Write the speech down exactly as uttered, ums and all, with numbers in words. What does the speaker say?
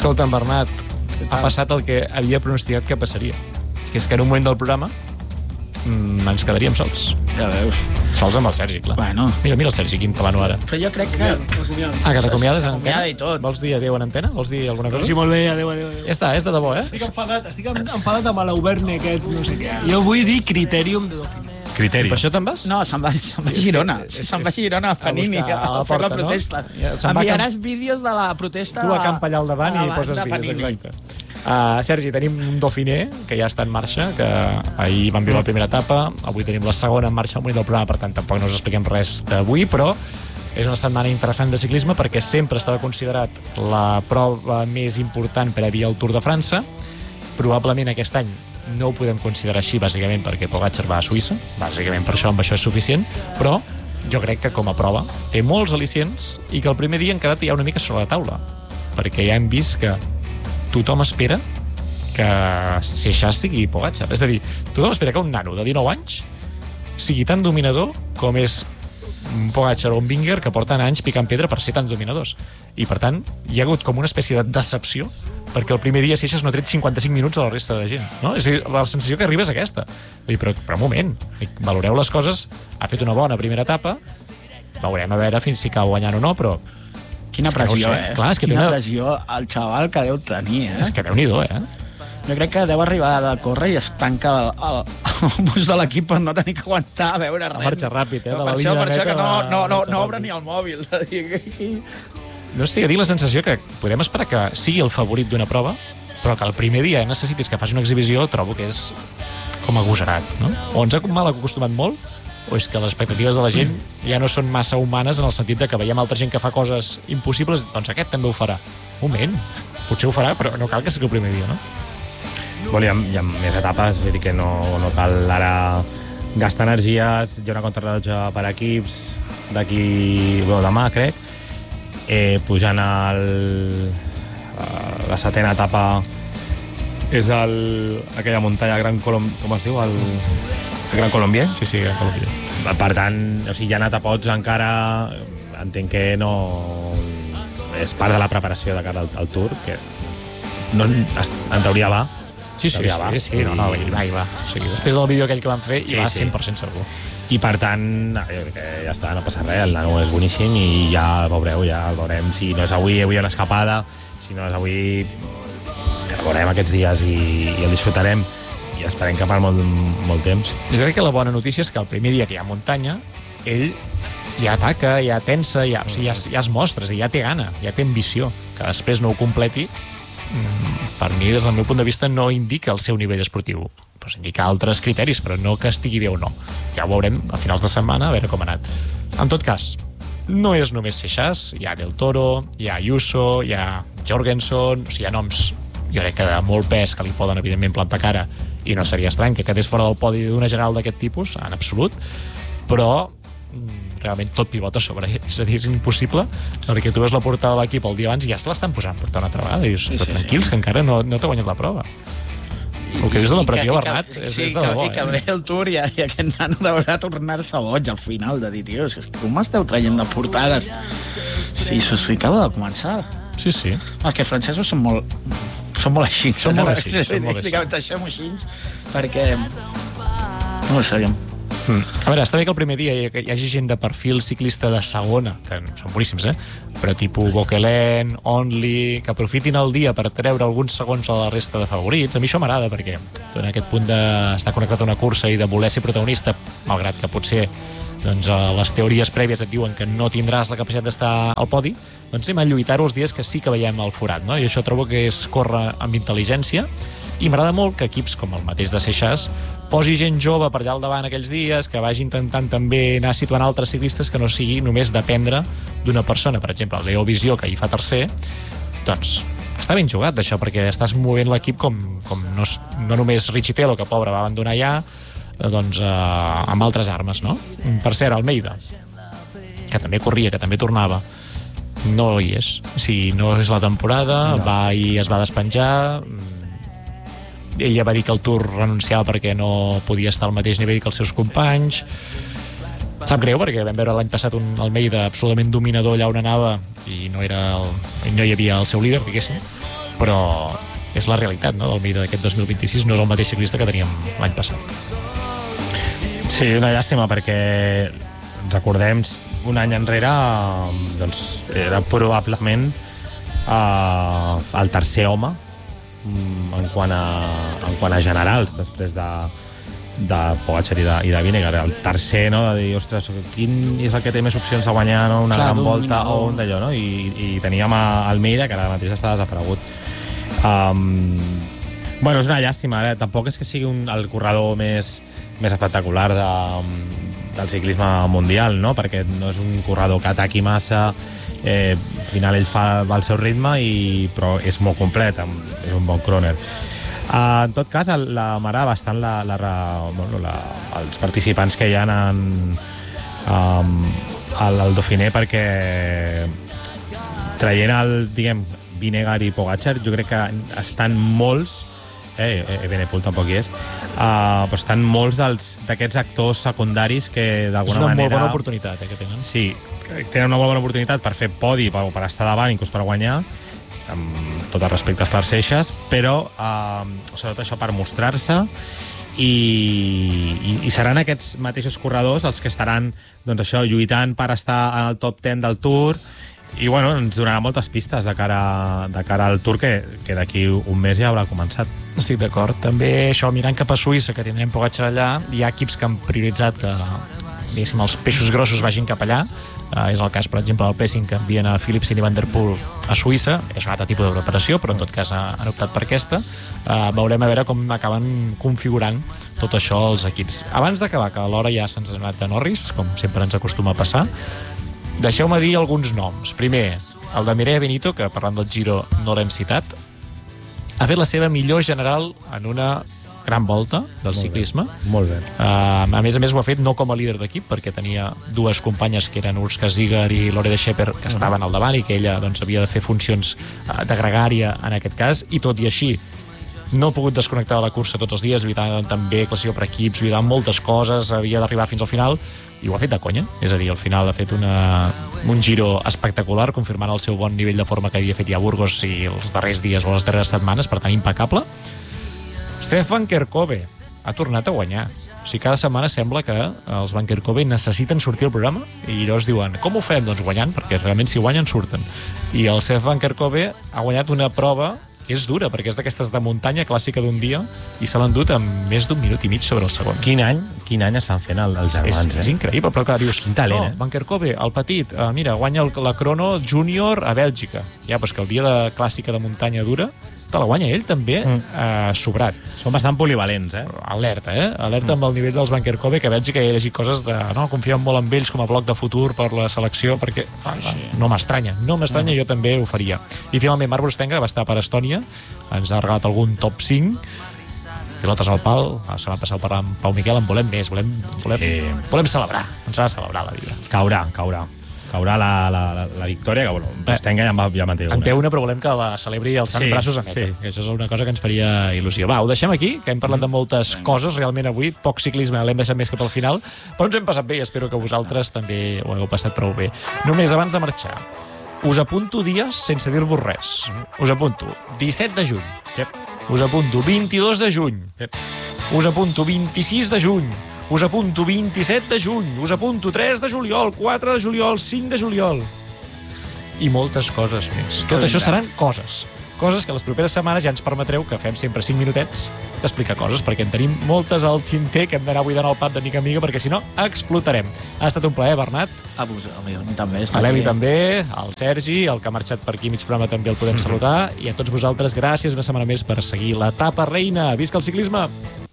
Escolta, en Bernat, ha passat el que havia pronosticat que passaria, que és que en un moment del programa mmm, ens quedaríem sols. Ja veus. Sols amb el Sergi, clar. Bueno. Mira, mira el Sergi, quin talano ara. Però jo crec que... Ah, que t'acomiades en S'acomiada antena? i tot. Vols dir adéu en antena? Vols dir alguna cosa? Sí, molt bé, adéu, adéu, adéu. Ja està, és de debò, eh? Estic enfadat, estic enfadat amb l'Auberne aquest, no sé què. Jo vull dir Critèrium de Dauphiné. Criteri. Per això te'n vas? No, se'n va, se'n va a Girona. Se'n va a Girona a Panini a, a, a fer la protesta. No? Ja, enviaràs vídeos de la protesta... Tu acampa allà al davant i poses vídeos, Panini. exacte. Uh, Sergi, tenim un Dauphiné que ja està en marxa, que ahir vam viure la primera etapa, avui tenim la segona en marxa al moment del programa, per tant tampoc no us expliquem res d'avui, però és una setmana interessant de ciclisme perquè sempre estava considerat la prova més important prèvia al Tour de França. Probablement aquest any no ho podem considerar així, bàsicament perquè Pogačar va a Suïssa, bàsicament per això amb això és suficient, però jo crec que com a prova té molts al·licients i que el primer dia encara hi ha una mica sobre la taula, perquè ja hem vist que tothom espera que Seixas sigui Pogačar. És a dir, tothom espera que un nano de dinou anys sigui tan dominador com és un Pogačar o un Vingegaard, que porten anys picant pedra per ser tan dominadors. I, per tant, hi ha hagut com una espècie de decepció perquè el primer dia Seixas no ha tret cinquanta-cinc minuts a la resta de gent. No? És a dir, la sensació que arriba és aquesta. Dir, però, però un moment, valoreu les coses, ha fet una bona primera etapa, veurem a veure fins si cau guanyant o no, però Quina pressió, no eh? Clar, és que Quina una... pressió al xaval que deu tenir, eh? És que déu-n'hi-do, eh? Jo crec que deu arribar de córrer i es tanca el, el, el bus de l'equip per no tenir que aguantar a veure res. Marxa ràpid, eh? De per la això, línia per això que no, no, no, no obre ràpid. ni el mòbil. No sé, jo tinc la sensació que podem esperar que sigui el favorit d'una prova, però que el primer dia necessitis que faci una exhibició, trobo que és com agosarat, no? O ens ha mal acostumat molt, o és que les expectatives de la gent ja no són massa humanes en el sentit de que veiem altra gent que fa coses impossibles, doncs aquest també ho farà. Un moment, potser ho farà, però no cal que sigui el primer dia, no? Bueno, hi, ha, hi ha més etapes, vull dir que no, no cal ara gastar energies. Hi ha una contrarrellotge per equips d'aquí, bueno, demà, crec. Eh, pujant al, a la setena etapa és el, aquella muntanya Gran Colom... Com es diu? El, el Gran Colombier? Sí, sí, Gran Colombier. Per tant, o sigui, hi ha etapots encara... Entenc que no... És part de la preparació de cara al, al Tour, que no, en teoria va. Sí, sí, sí, sí, sí, no, no, hi va, hi va. O sigui, després del vídeo aquell que van fer, hi sí, va sí. cent per cent segur. I per tant, que ja està, no passa res, el nano és boníssim i ja el veureu, ja el veurem. Si no és avui, avui una escapada, si no és avui, el veurem aquests dies i, i el disfrutarem i esperem que per molt, molt temps. Jo crec que la bona notícia és que el primer dia que hi ha muntanya, ell ja ataca, ja tensa, ja, o sigui, ja, ja es mostra, ja té gana, ja té ambició. Que després no ho completi, per mi, des del meu punt de vista, no indica el seu nivell esportiu. Pues indica altres criteris, però no que estigui bé o no. Ja ho veurem a finals de setmana, a veure com ha anat. En tot cas, no és només Seixas, hi ha Del Toro, hi ha Ayuso, hi ha Jorgenson, o sigui, hi ha noms, jo crec que de molt pes, que li poden, evidentment, plantar cara, i no seria estrany que quedés fora del podi d'una general d'aquest tipus, en absolut, però realment tot pivota sobre ell. És a dir, és impossible, perquè tu veus la portada de l'equip el dia abans i ja se l'estan posant per una altra vegada. I dius, Sí, però sí, tranquils, sí. que encara no, no t'ha guanyat la prova. El que dius de la pressió, Bernat, és, sí, és de debò. I que ve el Tour i, i aquest nano deurà tornar-se boig al final, de dir, tio, és que com m'esteu traient de portades? Sí, s'ho acaba de començar. Sí, sí. Els que francesos són molt, són molt així. Són molt així, són molt així. Deixem-ho així, perquè... No ho sabíem. Mm. A veure, està bé que el primer dia hi, hi hagi gent de perfil ciclista de segona, que són boníssims, eh? Però tipus Bokelen, Only, que aprofitin el dia per treure alguns segons a la resta de favorits. A mi això m'agrada, perquè tu en aquest punt d'estar connectat a una cursa i de voler ser protagonista, malgrat que potser doncs, les teories prèvies et diuen que no tindràs la capacitat d'estar al podi, doncs anem a lluitar-ho els dies que sí que veiem el forat, no? I això trobo que és córrer amb intel·ligència, i m'agrada molt que equips com el mateix de Seixas posi gent jove per allà al davant aquells dies, que vagi intentant també anar situant altres ciclistes, que no sigui només dependre d'una persona. Per exemple, el Leo Visió, que hi fa tercer, doncs està ben jugat d'això, perquè estàs movent l'equip com, com no, no només Richitelo, que pobre va abandonar ja, doncs eh, amb altres armes, no? Per cert, Almeida, que també corria, que també tornava, no hi és. Si no és la temporada, no. Va i es va despenjar. Ella va dir que el Tour renunciava perquè no podia estar al mateix nivell que els seus companys. Sap greu, perquè vam veure l'any passat un Almeida absolutament dominador allà on anava i no, era el, no hi havia el seu líder, diguéssim. però és la realitat, no?, d'Almeida d'aquest dos mil vint-i-sis, no és el mateix ciclista que teníem l'any passat. Sí, una llàstima, perquè recordem un any enrere, doncs era probablement uh, el tercer home en quant a, en quant a generals, després de, de Pogačar i de, i de Vinegar. El tercer, no?, de dir, ostres, quin és el que té més opcions a guanyar, no?, una Clar, gran un volta minut. o un d'allò, no? I, i teníem a Almeida, que ara mateix està desaparegut. Um, bueno, és una llàstima, eh? Tampoc és que sigui un, el corredor més, més espectacular de, del ciclisme mundial, no?, perquè no és un corredor que ataqui massa, eh, al final ell fa el seu ritme, i, però és molt complet, és un bon croner. Uh, en tot cas, la Mara bastant la, la, bueno, la, els participants que hi ha en, um, al, al Dauphiné, perquè traient el, diguem, Vinegar i Pogačar, jo crec que estan molts, eh, Evenepoel tampoc hi és, uh, però estan molts d'aquests actors secundaris que d'alguna manera... És una molt bona oportunitat, eh, que tenen. Sí, tenen una molt bona oportunitat per fer podi, per, per estar davant, inclús per guanyar, amb tots els respectes per Seixas, però eh, sobretot això per mostrar-se, i, i, i seran aquests mateixos corredors els que estaran, doncs això, lluitant per estar en el top deu del Tour, i bueno, ens donarà moltes pistes de cara, de cara al Tour, que, que d'aquí un mes ja haurà començat. Estic d'acord. També això, mirant cap a Suïssa, que tindrem Pogačar allà, hi ha equips que han prioritzat que, diguéssim, els peixos grossos vagin cap allà. Uh, és el cas, per exemple, del Pessing, que envien a Philipsen i Van der Poel a Suïssa. És un altre tipus de preparació, però en tot cas han optat per aquesta. Uh, veurem a veure com acaben configurant tot això els equips. Abans d'acabar, que l'hora ja se'ns ha anat de Norris, com sempre ens acostuma a passar, deixeu-me dir alguns noms. Primer, el de Mireia Benito, que parlant del Giro no l'hem citat, ha fet la seva millor general en una gran volta del Molt ciclisme. Bé. Molt bé. Uh, a més a més ho ha fet no com a líder d'equip, perquè tenia dues companyes que eren Urska Zigar i Lore de Shepper, que estaven al davant i que ella doncs, havia de fer funcions uh, de gregària en aquest cas, i tot i així no ha pogut desconnectar de la cursa tots els dies, lluitant també classificació per equips, lluitant moltes coses, havia d'arribar fins al final, i ho ha fet de conya. És a dir, al final ha fet una, un giro espectacular, confirmant el seu bon nivell de forma que havia fet ja a Burgos i els darrers dies o les darreres setmanes, per tant impecable. Sef Van Kerkhove ha tornat a guanyar. O sigui, cada setmana sembla que els Van Kerkhove necessiten sortir al programa i llavors diuen, com ho fem? Doncs guanyant, perquè realment si guanyen surten. I el Sef Van Kerkhove ha guanyat una prova que és dura, perquè és d'aquestes de muntanya clàssica d'un dia, i se l'han dut amb més d'un minut i mig sobre el segon. Quin any, quin any estan fent el, els germans, és, eh? és increïble, però clar, dius, quin talent, no, eh? Van Kerkhove, el petit, uh, mira, guanya el, la crono júnior a Bèlgica. Ja, però és que el dia de clàssica de muntanya dura te la guanya ell també, mm. uh, sobrat. Són bastant polivalents, eh? Alerta, eh? Alerta mm. amb el nivell dels Van Kerkhove, que veig que he llegit coses de... No, confiem molt en ells com a bloc de futur per la selecció, perquè ah, sí. no m'estranya, no m'estranya, mm. jo també ho faria. I finalment Marc Brustenga va estar per Estònia, ens ha regalat algun top cinc, pilotes al pal, la setmana passada per amb Pau Miquel, en volem més, volem, volem, sí. volem celebrar, ens ha de celebrar la vida. Caurà, caurà. Caurà la, la, la, la victòria, que bueno, Brustenga ja, ja me'n té una. En té una, però volem que la celebri els Sant sí, Braços a Meta. Sí. Que això és una cosa que ens faria il·lusió. Va, ho deixem aquí, que hem parlat de moltes coses realment avui. Poc ciclisme, l'hem deixat més cap al final, però ens hem passat bé i espero que vosaltres també ho hagueu passat prou bé. Només abans de marxar, us apunto dies sense dir-vos res. Us apunto disset de juny. Yep. Us apunto vint-i-dos de juny. Yep. Us apunto vint-i-sis de juny. Us apunto vint-i-set de juny. Us apunto tres de juliol, quatre de juliol, cinc de juliol. I moltes coses més. Tot això seran coses. Coses que les properes setmanes ja ens permetreu que fem sempre cinc minutets d'explicar coses, perquè en tenim moltes al tinter que hem d'anar buidant el pap de mica en mica, perquè si no, explotarem. Ha estat un plaer, Bernat. A vos, a mi també. A l'Eli també, al Sergi, el que ha marxat per aquí mig programa també el podem saludar, i a tots vosaltres, gràcies una setmana més per seguir l'etapa reina. Visca el ciclisme!